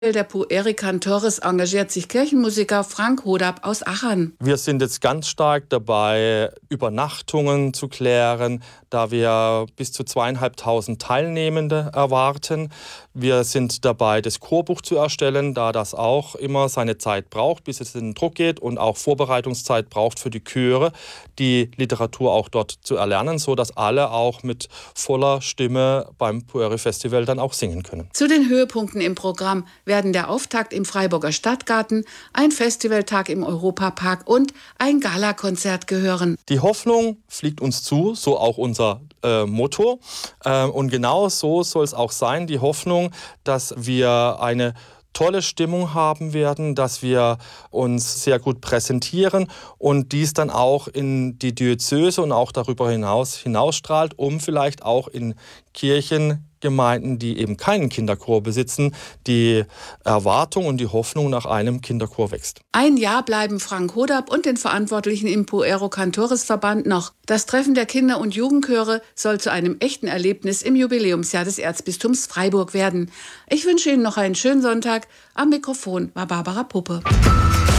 Der Pueri Cantores engagiert sich Kirchenmusiker Frank Hodab aus Achern. Wir sind jetzt ganz stark dabei, Übernachtungen zu klären, da wir bis zu 2.500 Teilnehmende erwarten. Wir sind dabei, das Chorbuch zu erstellen, da das auch immer seine Zeit braucht, bis es in den Druck geht und auch Vorbereitungszeit braucht für die Chöre, die Literatur auch dort zu erlernen, sodass alle auch mit voller Stimme beim Pueri Festival dann auch singen können. Zu den Höhepunkten im Programm werden der Auftakt im Freiburger Stadtgarten, ein Festivaltag im Europapark und ein Galakonzert gehören. Die Hoffnung fliegt uns zu, so auch unser Motto. Und genau so soll es auch sein, die Hoffnung, dass wir eine tolle Stimmung haben werden, dass wir uns sehr gut präsentieren und dies dann auch in die Diözese und auch darüber hinausstrahlt, um vielleicht auch in Kirchengemeinden, die eben keinen Kinderchor besitzen, die Erwartung und die Hoffnung nach einem Kinderchor wächst. Ein Jahr bleiben Frank Hodab und den Verantwortlichen im Puero Cantores Verband noch. Das Treffen der Kinder- und Jugendchöre soll zu einem echten Erlebnis im Jubiläumsjahr des Erzbistums Freiburg werden. Ich wünsche Ihnen noch einen schönen Sonntag. Am Mikrofon war Barbara Puppe.